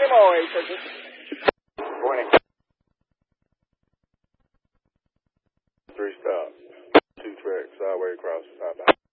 Come on, Turkey. Morning. 3 stop. 2 tracks, sideway across, southbound.